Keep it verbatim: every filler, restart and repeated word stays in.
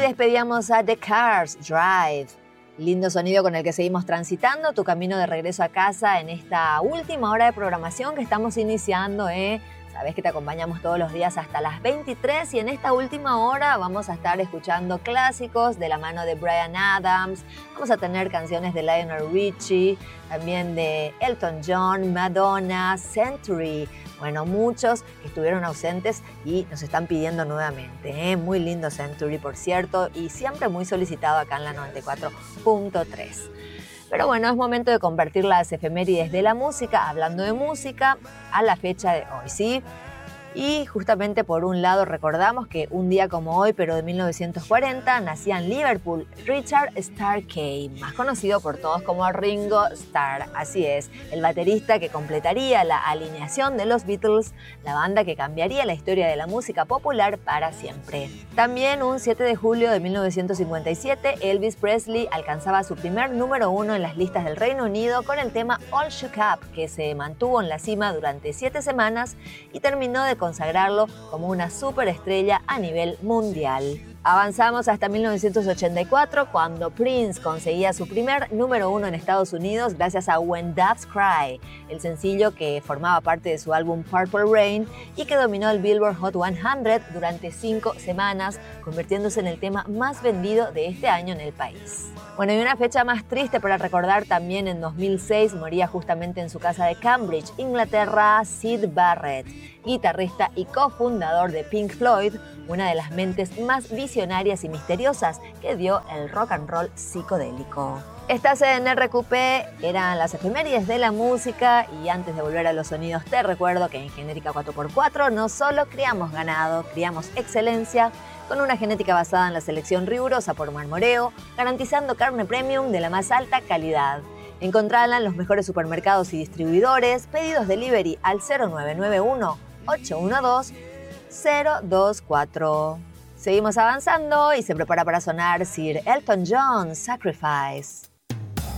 despedíamos a The Cars, Drive. Lindo sonido con el que seguimos transitando tu camino de regreso a casa en esta última hora de programación que estamos iniciando, ¿eh? Sabés que te acompañamos todos los días hasta las veintitrés y en esta última hora vamos a estar escuchando clásicos de la mano de Bryan Adams, vamos a tener canciones de Lionel Richie, también de Elton John, Madonna, Century. Bueno, muchos que estuvieron ausentes y nos están pidiendo nuevamente, ¿eh? Muy lindo Century, por cierto, y siempre muy solicitado acá en la noventa y cuatro punto tres. Pero bueno, es momento de convertir las efemérides de la música, hablando de música, a la fecha de hoy, ¿sí? Y justamente por un lado recordamos que un día como hoy, pero de mil novecientos cuarenta, nacía en Liverpool Richard Starkey, más conocido por todos como Ringo Starr. Así es, el baterista que completaría la alineación de los Beatles, la banda que cambiaría la historia de la música popular para siempre. También un siete de julio de mil novecientos cincuenta y siete, Elvis Presley alcanzaba su primer número uno en las listas del Reino Unido con el tema All Shook Up, que se mantuvo en la cima durante siete semanas y terminó de consagrarlo como una superestrella a nivel mundial. Avanzamos hasta mil novecientos ochenta y cuatro, cuando Prince conseguía su primer número uno en Estados Unidos gracias a When Doves Cry, el sencillo que formaba parte de su álbum Purple Rain y que dominó el Billboard Hot cien durante cinco semanas, convirtiéndose en el tema más vendido de este año en el país. Bueno, y una fecha más triste para recordar también: en dos mil seis moría justamente en su casa de Cambridge, Inglaterra, Syd Barrett, guitarrista y cofundador de Pink Floyd, una de las mentes más visionarias y misteriosas que dio el rock and roll psicodélico. Estás en R Q P, eran las efemérides de la música, y antes de volver a los sonidos te recuerdo que en Genérica cuatro por cuatro no solo criamos ganado, criamos excelencia, con una genética basada en la selección rigurosa por Marmoreo, garantizando carne premium de la más alta calidad. Encontrala en los mejores supermercados y distribuidores, pedidos delivery al cero nueve nueve uno, ocho uno dos, cero dos cuatro. Seguimos avanzando y se prepara para sonar Sir Elton John, Sacrifice.